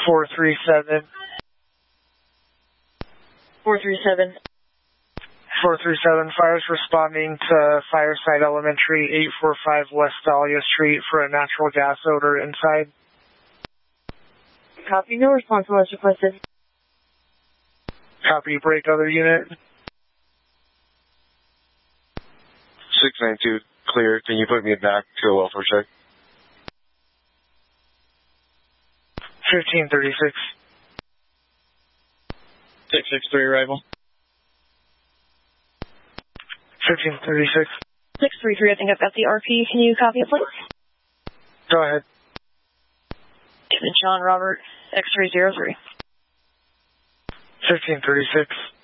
437. 437. 437, fires responding to Fireside Elementary, 845 West Dahlia Street for a natural gas odor inside. Copy, no response unless requested. Copy, break other unit. 692, clear. Can you put me back to a welfare check? 1536. 663 arrival. 1536. 633, I think I've got the RP. Can you copy it, please? Go ahead. David John Robert, X-ray 03. 1536.